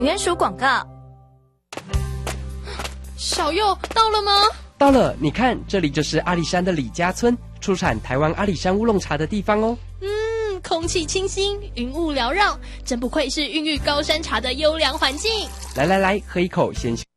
原属广告。 小佑到了吗？ 到了，你看，这里就是阿里山的李家村，出产台湾阿里山乌龙茶的地方哦。 空气清新，云雾缭绕，真不愧是孕育高山茶的优良环境。 来，喝一口，先